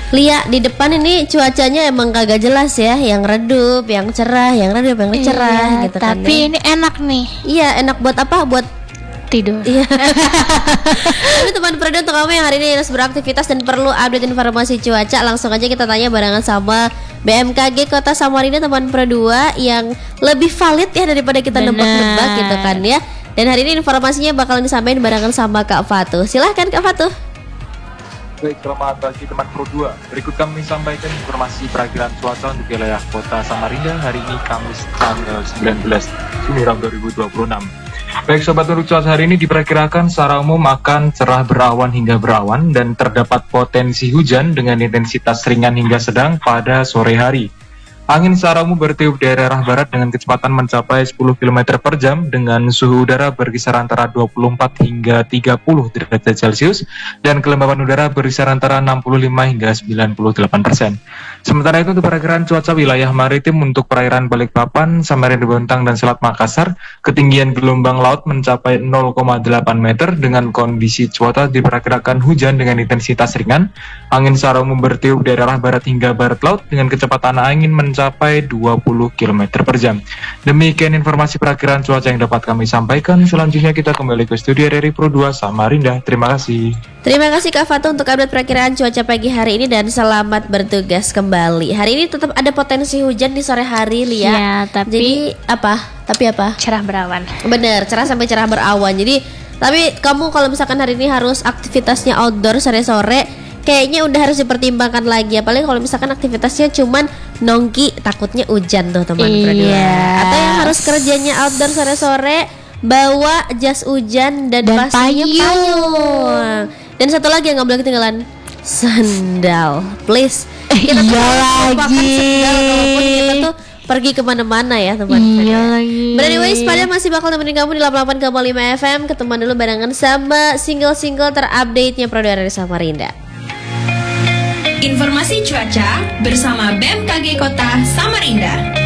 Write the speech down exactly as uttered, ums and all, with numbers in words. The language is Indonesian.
Lia, di depan ini cuacanya emang kagak jelas ya, yang redup, yang cerah, yang redup, yang cerah iya, gitu kan. Tapi ya. ini enak nih. Iya, enak buat apa? Buat tidur. Iya. Tapi teman Prado, untuk kamu yang hari ini harus beraktivitas dan perlu update informasi cuaca, langsung aja kita tanya barengan sama B M K G Kota Samarinda teman Pro dua yang lebih valid ya daripada kita nebak-nebak gitu kan ya. Dan hari ini informasinya bakalan disampaikan barengan sama Kak Fatuh. Silahkan Kak Fatuh. Baik, selamat pagi teman Pro dua. Berikut kami sampaikan informasi perakiraan cuaca untuk wilayah Kota Samarinda hari ini Kamis tanggal sembilan belas Juni dua ribu dua puluh enam. Baik sobat, untuk cuaca hari ini diperkirakan secara umum akan cerah berawan hingga berawan dan terdapat potensi hujan dengan intensitas ringan hingga sedang pada sore hari. Angin secara umum bertiup dari arah barat dengan kecepatan mencapai sepuluh kilometer per jam dengan suhu udara berkisar antara dua puluh empat hingga tiga puluh derajat Celcius dan kelembapan udara berkisar antara enam puluh lima hingga sembilan puluh delapan persen. Sementara itu untuk perakiraan cuaca wilayah maritim untuk perairan Balikpapan, Samarinda Bontang dan Selat Makassar, ketinggian gelombang laut mencapai nol koma delapan meter dengan kondisi cuaca diperkirakan hujan dengan intensitas ringan. Angin secara umum bertiup dari arah barat hingga barat laut dengan kecepatan angin mencapai dua puluh kilometer per jam. Demikian informasi perakiraan cuaca yang dapat kami sampaikan. Selanjutnya kita kembali ke studio R R I Pro dua Samarinda. Terima kasih. Terima kasih Kak Fatuh untuk update perakiraan cuaca pagi hari ini dan selamat bertugas kembali. Hari ini tetap ada potensi hujan di sore hari, Lia. Ya, tapi Jadi apa? Tapi apa? cerah berawan. Bener, cerah sampai cerah berawan. Jadi, tapi kamu kalau misalkan hari ini harus aktivitasnya outdoor sore-sore, kayaknya udah harus dipertimbangkan lagi. Apalagi kalau misalkan aktivitasnya cuman nongki, takutnya hujan tuh teman Iya. berdua. Atau yang harus kerjanya outdoor sore-sore, bawa jas hujan dan, Dan pastinya payung. payung. Dan satu lagi yang nggak boleh ketinggalan, sandal, please. Kita iya tuh harus lupakan lagi. sandal kalaupun kita tuh pergi kemana-mana ya teman. Iya lagi. But anyways, pada masih bakal nemenin kamu di delapan puluh delapan koma lima F M. Ketemuan dulu barengan sama single-single terupdate-nya Pro dua dari Samarinda. Informasi cuaca bersama B M K G Kota Samarinda.